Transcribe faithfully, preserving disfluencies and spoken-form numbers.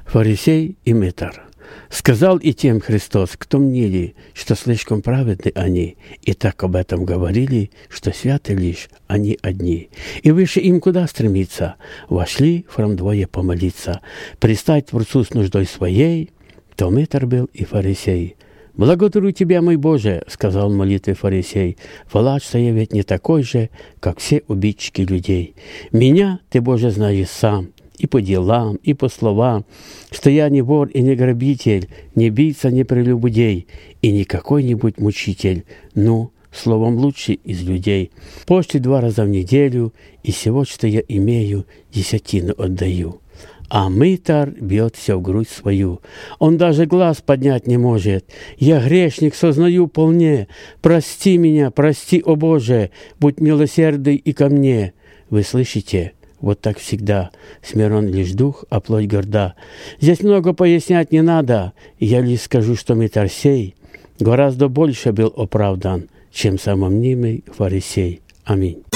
Фарисей и мытарь. Сказал и тем Христос, кто мнили, что слишком праведны они, и так об этом говорили, что святы лишь они одни. И выше им куда стремиться? Вошли в храм двое помолиться, пристать Творцу с нуждой своей, то мытарь был и фарисей. «Благодарю Тебя, мой Боже», — сказал в молитве фарисей, «палач-то я ведь не такой же, как все обидчики людей. Меня Ты, Боже, знаешь сам, и по делам, и по словам, что я не вор и не грабитель, не бийца, не прелюбодей, и не какой-нибудь мучитель, ну, словом, лучший из людей. Почти два раза в неделю, и всего, что я имею, десятину отдаю». А мытарь бьет все в грудь свою. Он даже глаз поднять не может. «Я грешник, сознаю полне. Прости меня, прости, о Боже, будь милосердный и ко мне». Вы слышите? Вот так всегда. Смирен лишь дух, а плоть горда. Здесь много пояснять не надо. Я лишь скажу, что мытарь сей гораздо больше был оправдан, чем самомнимый фарисей. Аминь.